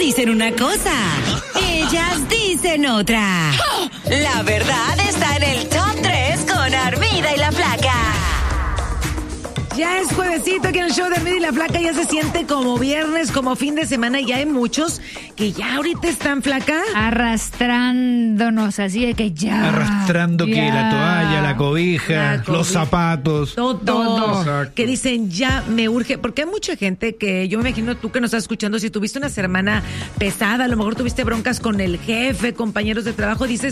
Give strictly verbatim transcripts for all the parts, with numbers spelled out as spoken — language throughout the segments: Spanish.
dicen una cosa, ellas dicen otra. La verdad está en el top tres con Armida y la Flaca. Ya es juevesito aquí en el show de Armida y la Flaca, ya se siente como viernes, como fin de semana, y ya hay muchos que ya ahorita están, Flaca, arrastrándonos, así de que ya. Arrastrando ya, que la toalla, la cobija, la cobija, los zapatos. todo, todo. Que dicen ya me urge, porque hay mucha gente que yo me imagino tú que nos estás escuchando, si tuviste una semana pesada, a lo mejor tuviste broncas con el jefe, compañeros de trabajo, dices,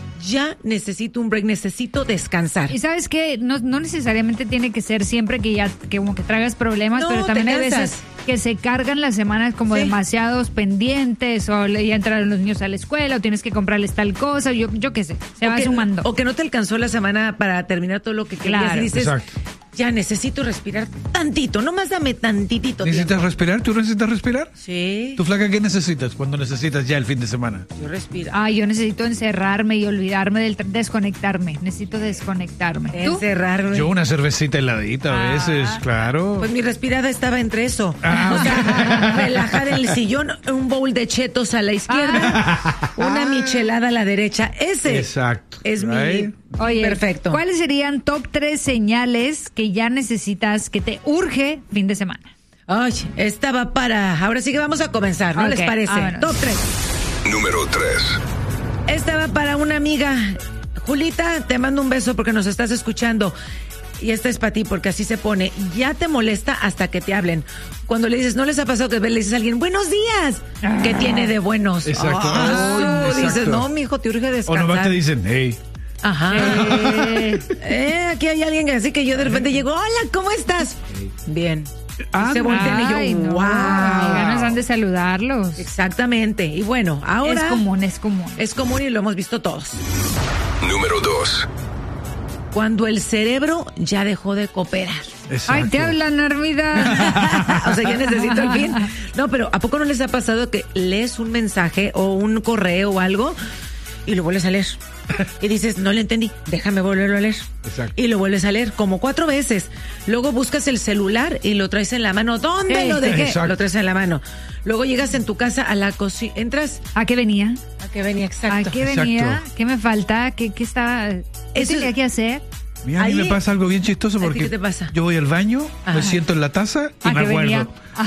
ya necesito un break, necesito descansar. Y sabes que no, no necesariamente tiene que ser siempre que ya que como que tragas problemas, No, pero también te hay cansas. veces que se cargan las semanas como Sí. demasiados pendientes, o le- ya entraron los niños a la escuela, o tienes que comprarles tal cosa, yo, yo qué sé, se o va que, sumando. O que no te alcanzó la semana para terminar todo lo que querías Claro. y dices, Exacto. ya necesito respirar tantito, nomás dame tantitito ¿Necesitas tiempo. respirar? ¿Tú necesitas respirar? Sí, ¿Tu Flaca qué necesitas cuando necesitas ya el fin de semana? yo respiro. Ay, yo necesito encerrarme y olvidarme del tra- desconectarme, necesito desconectarme. ¿Tú? Encerrarme. Yo una cervecita heladita a veces, claro. Pues mi respirada estaba entre eso. Ah, O sea, relajar en el sillón, un bowl de chetos a la izquierda, una michelada a la derecha. Ese Exacto. es Right. mi Oye, perfecto. ¿cuáles serían top tres señales que ya necesitas, que te urge fin de semana? Ay, esta va para... Ahora sí que vamos a comenzar, ¿no Ok, les parece? vámonos. Top tres. Número tres. Esta va para una amiga. Julita, te mando un beso porque nos estás escuchando. Y esta es para ti porque así se pone. Ya te molesta hasta que te hablen. Cuando le dices, ¿no les ha pasado que le dices a alguien, buenos días? ¿Qué tiene de buenos? Exacto. Ah, Ay, dices, exacto. no, mijo, te urge O descansar. nomás te dicen, hey. Ajá. Eh, Eh, aquí hay alguien que así que yo de repente llego, hola, ¿cómo estás? Bien. Ah, Se voltean y yo, ay, no, wow. ganas han de saludarlos. Exactamente. Y bueno, ahora Es común, es común. es común y lo hemos visto todos. Número dos. Cuando el cerebro ya dejó de cooperar. Exacto. Ay, te hablan, Armida. O sea, ya necesito el fin. No, pero ¿a poco no les ha pasado que lees un mensaje o un correo o algo y lo vuelves a leer? Y dices, no le entendí, déjame volverlo a leer. Exacto. Y lo vuelves a leer como cuatro veces. Luego buscas el celular y lo traes en la mano. ¿Dónde Sí. lo dejé? Exacto. Lo traes en la mano. Luego llegas en tu casa a la cocina. Entras. ¿A qué venía? ¿A qué venía? ¿A Exacto. qué Exacto. venía? ¿Qué me falta? ¿Qué, qué estaba? ¿Qué Eso tenía es- que hacer? Mira, a mí Ahí- me pasa algo bien chistoso ¿A ti porque qué te pasa? yo voy al baño, Ajá. me siento en la taza y ¿A me qué venía?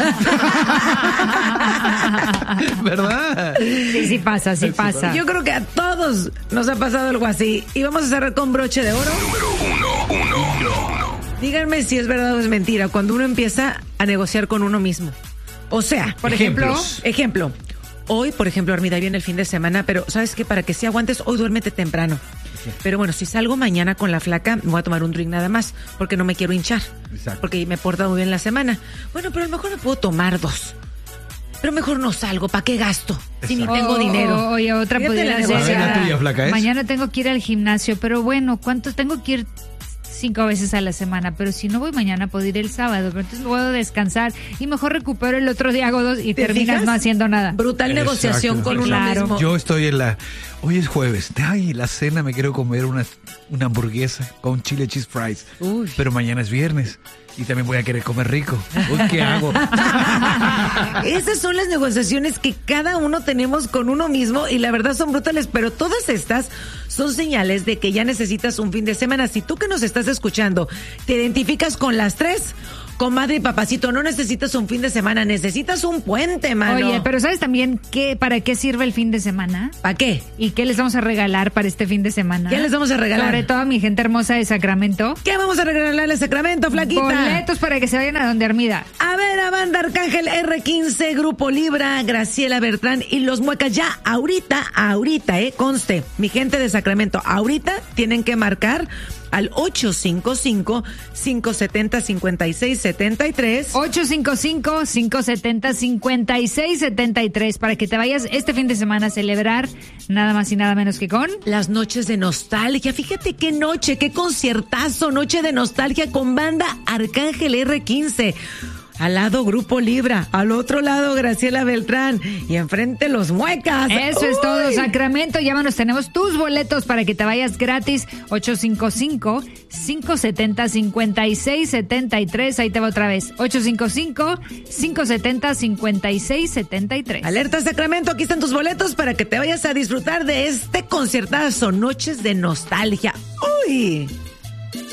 acuerdo. ¿Verdad? Sí, sí pasa, sí pasa. Yo creo que a todos nos ha pasado algo así. Y vamos a cerrar con broche de oro. Número uno. Uno. Uno. Uno. Díganme si es verdad o es mentira. Cuando uno empieza a negociar con uno mismo. O sea, Por ejemplo, Ejemplos. ejemplo. Hoy, por ejemplo, Armida, viene el fin de semana, pero ¿sabes qué? Para que sí aguantes, hoy duérmete temprano. Pero bueno, si salgo mañana con la Flaca, me voy a tomar un drink nada más, porque no me quiero hinchar. Exacto. Porque me he portado muy bien la semana. Bueno, pero a lo mejor me puedo tomar dos. Pero mejor no salgo, ¿para qué gasto? Si ni Exacto. tengo O- dinero. o- Oye, otra Fíjate podría la ser. negociada. A ver, la tuya, Flaca, ¿es? Mañana tengo que ir al gimnasio, pero bueno, ¿cuánto tengo que ir? Cinco veces a la semana, pero si no voy mañana puedo ir el sábado, pero entonces puedo descansar y mejor recupero el otro día, hago dos y ¿Te terminas fijas? no haciendo nada. Brutal Exacto. negociación con uno Claro. mismo. Yo estoy en la... Hoy es jueves. Ay, la cena me quiero comer una, una hamburguesa con chile cheese fries. Uy. Pero mañana es viernes y también voy a querer comer rico. Uy, ¿qué hago? Esas son las negociaciones que cada uno tenemos con uno mismo y la verdad son brutales, pero todas estas son señales de que ya necesitas un fin de semana. Si tú que nos estás escuchando te identificas con las tres, comadre y papacito, no necesitas un fin de semana, necesitas un puente, mano. Oye, pero ¿sabes también qué, para qué sirve el fin de semana? ¿Para qué? ¿Y qué les vamos a regalar para este fin de semana? ¿Qué les vamos a regalar? Sobre todo a mi gente hermosa de Sacramento. ¿Qué vamos a regalarle a Sacramento, Flaquita? Boletos para que se vayan a donde Armida. A ver, a banda Arcángel R quince, Grupo Libra, Graciela Bertrán y Los Muecas. Ya, ahorita, ahorita, eh, conste, mi gente de Sacramento, ahorita tienen que marcar al ocho cinco cinco, cinco siete cero, cinco seis siete tres. ocho cinco cinco, cinco siete cero, cinco seis siete tres para que te vayas este fin de semana a celebrar nada más y nada menos que con... Las noches de nostalgia. Fíjate qué noche, qué conciertazo, noche de nostalgia con banda Arcángel R quince. Al lado Grupo Libra, al otro lado Graciela Beltrán y enfrente los Muecas. Eso Uy. es todo, Sacramento. Llámanos, tenemos tus boletos para que te vayas gratis. ocho cinco cinco, cinco siete cero, cinco seis siete tres. Ahí te va otra vez. ocho cinco cinco, cinco siete cero, cinco seis siete tres. Alerta Sacramento, aquí están tus boletos para que te vayas a disfrutar de este conciertazo, Noches de Nostalgia. Uy.